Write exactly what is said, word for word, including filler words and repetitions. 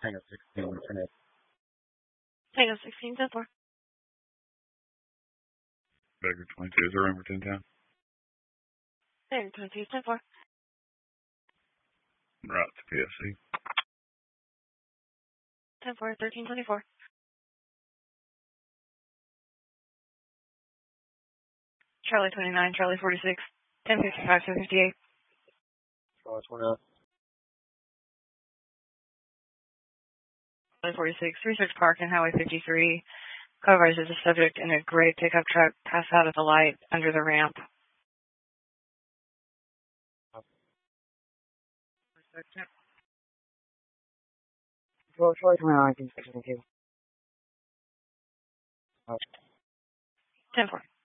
Tango sixteen, Internet. Tango sixteen, ten four. Baker twenty-two, is there room for ten ten? Tango twenty-two, ten four. Right to P S C. ten four, thirteen twenty-four. Charlie twenty-nine, Charlie forty-six, ten fifty-five, ten fifty-eight. Charlie twenty-nine. Charlie forty-six, Research Park and Highway fifty-three. Covers as a subject in a gray pickup truck pass out of the light under the ramp. Well, Charlie twenty-nine, ten four. ten four.